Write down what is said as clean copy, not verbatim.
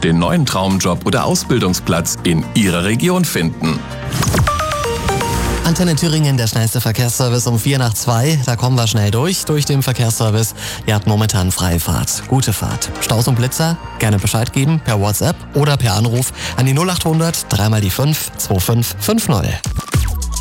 den neuen Traumjob oder Ausbildungsplatz in Ihrer Region finden. Antenne Thüringen, der schnellste Verkehrsservice um 2:04. Da kommen wir schnell durch den Verkehrsservice. Ihr habt momentan freie Fahrt. Gute Fahrt. Staus und Blitzer? Gerne Bescheid geben per WhatsApp oder per Anruf an die 0800 3 mal die 5 2550.